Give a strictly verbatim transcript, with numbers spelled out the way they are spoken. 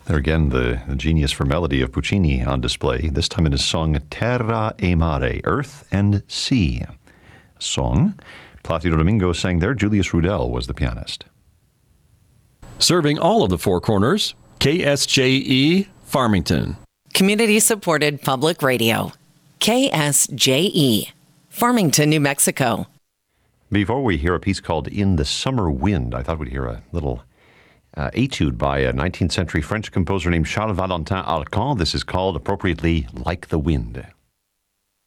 There again, the, the genius for melody of Puccini on display, this time in his song Terra e Mare, Earth and Sea. Song. Placido Domingo sang there. Julius Rudel was the pianist. Serving all of the Four Corners, K S J E, Farmington. Community-supported public radio. K S J E, Farmington, New Mexico. Before we hear a piece called In the Summer Wind, I thought we'd hear a little uh, etude by a nineteenth century French composer named Charles Valentin Alcan. This is called, appropriately, Like the Wind.